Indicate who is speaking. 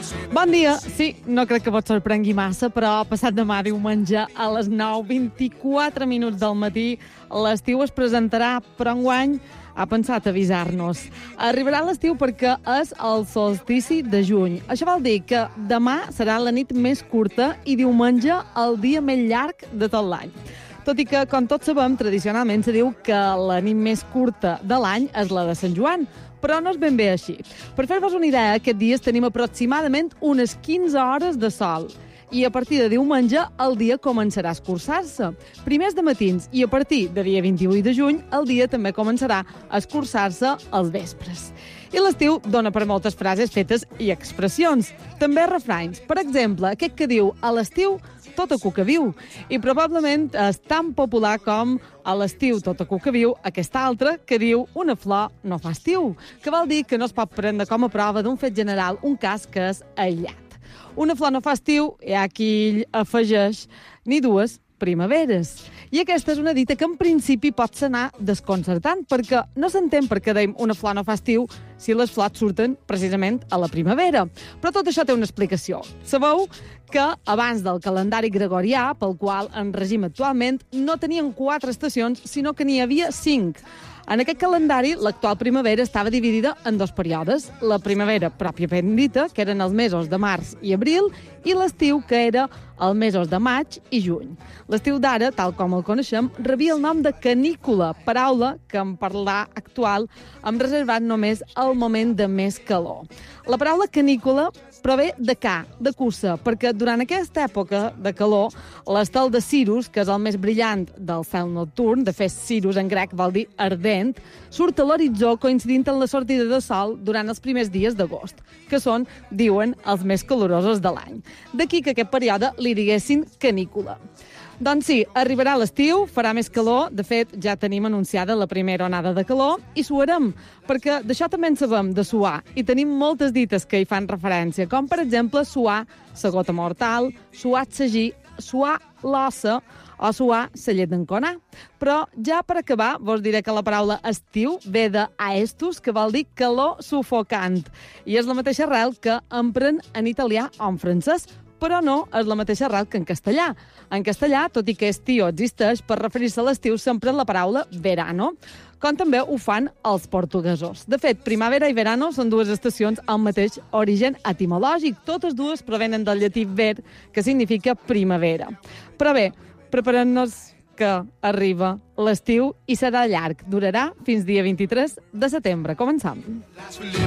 Speaker 1: Bon dia. Sí, no crec que vos sorprengui massa, però passat demà diumenge a les 9:24 del matí l'estiu es presentarà, però enguany ha pensat avisar-nos. Arribarà l'estiu perquè és el solstici de juny. Això vol dir que demà serà la nit més curta i diumenge el dia més llarg de tot l'any. Tot i que, com tots sabem, tradicionalment se diu que la nit més curta de l'any és la de Sant Joan, però no és ben bé així. Per fer-vos una idea, aquests dies tenim aproximadament unes 15 hores de sol i a partir de diumenge el dia començarà a escurçar-se. Primers de matins i a partir de dia 28 de juny el dia també començarà a escurçar-se als vespres. I l'estiu dona per moltes frases fetes i expressions. També refranys. Per exemple, aquest que diu a l'estiu tota cuca viu. I probablement és tan popular com a l'estiu tota cuca viu aquest altre que diu una flor no fa estiu, que vol dir que no es pot prendre com a prova d'un fet general un cas que és aïllat. Una flor no fa estiu, hi ha qui afegeix ni dues primaveres. I aquesta és una dita que en principi pot sonar desconcertant, perquè no s'entén per què deim una flor no fa estiu si les flors surten precisament a la primavera. Però tot això té una explicació. Sabeu que abans del calendari gregorià, pel qual en regim actualment, no tenien 4 estacions, sinó que n'hi havia 5. En aquest calendari, l'actual primavera estava dividida en 2 períodes. La primavera pròpiament dita, que eren els mesos de març i abril, i l'estiu, que era els mesos de maig i juny. L'estiu d'ara, tal com el coneixem, rebia el nom de canícula, paraula que en parlar actual hem reservat només al moment de més calor. La paraula canícula prové de ca, de cussa, perquè durant aquesta època de calor, l'estel de Cirus, que és el més brillant del cel nocturn, de fet, Cirus en grec vol dir ardent, surt a l'horitzó coincidint amb la sortida de sol durant els primers dies d'agost, que són, diuen, els més calorosos de l'any. D'aquí que aquest període li diguessin canícula. Doncs sí, arribarà l'estiu, farà més calor, de fet ja tenim anunciada la primera onada de calor i suarem, perquè d'això també en sabem, de suar, i tenim moltes dites que hi fan referència, com per exemple suar sa gota mortal, suar sagí, suar l'ossa o suar sa llet d'enconar. Però ja per acabar vos diré que la paraula estiu ve de aestus, que vol dir calor sufocant, i és la mateixa arrel que empren en italià o en francès, però no és la mateixa arrel que en castellà. En castellà, tot i que estiu existeix, per referir-se a l'estiu s'empren la paraula verano, com també ho fan els portuguesos. De fet, primavera i verano són 2 estacions amb mateix origen etimològic. Totes dues provenen del llatí ver, que significa primavera. Però bé, preparem-nos que arriba l'estiu i serà llarg. Durarà fins dia 23 de setembre. Començam.